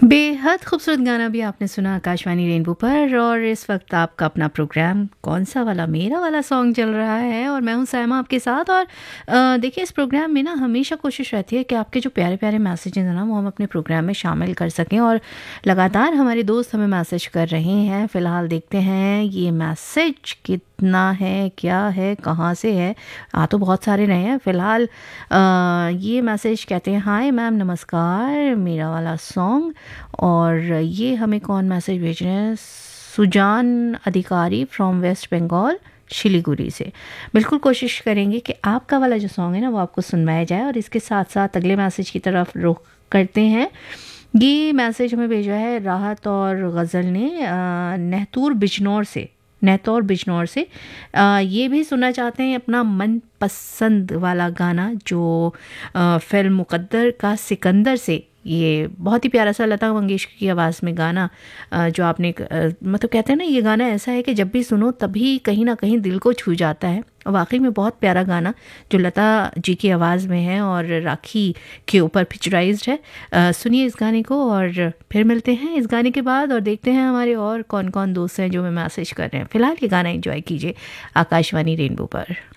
बेहद खूबसूरत गाना भी आपने सुना आकाशवाणी रेनबो पर। और इस वक्त आपका अपना प्रोग्राम कौन सा वाला मेरा वाला सॉन्ग चल रहा है और मैं हूं सायमा आपके साथ। और देखिए, इस प्रोग्राम में ना हमेशा कोशिश रहती है कि आपके जो प्यारे प्यारे मैसेजेस हैं ना वो हम अपने प्रोग्राम में शामिल कर सकें। और लगातार हमारे दोस्त हमें मैसेज कर रहे हैं। फ़िलहाल देखते हैं ये मैसेज कितना है, क्या है, कहाँ से है। आ तो बहुत सारे रहे हैं। फ़िलहाल ये मैसेज कहते हैं, हाय मैम नमस्कार, मेरा वाला सॉन्ग। और ये हमें कौन मैसेज भेज रहे हैं? सुजान अधिकारी फ्रॉम वेस्ट बंगाल शिलीगुड़ी से। बिल्कुल कोशिश करेंगे कि आपका वाला जो सॉन्ग है ना वो आपको सुनवाया जाए। और इसके साथ साथ अगले मैसेज की तरफ रुख करते हैं। ये मैसेज हमें भेजा है राहत और गज़ल ने नेहतौर बिजनौर से। ये भी सुनना चाहते हैं अपना मनपसंद वाला गाना जो फिल्म मुकद्दर का सिकंदर से। ये बहुत ही प्यारा सा लता मंगेशकर की आवाज़ में गाना जो आपने मतलब कहते हैं ना, ये गाना ऐसा है कि जब भी सुनो तभी कहीं ना कहीं दिल को छू जाता है। और वाकई में बहुत प्यारा गाना जो लता जी की आवाज़ में है और राखी के ऊपर पिक्चराइज्ड है। सुनिए इस गाने को और फिर मिलते हैं इस गाने के बाद और देखते हैं हमारे और कौन कौन दोस्त हैं जो हमें मैसेज कर रहे हैं। फ़िलहाल ये गाना एंजॉय कीजिए आकाशवाणी रेनबो पर।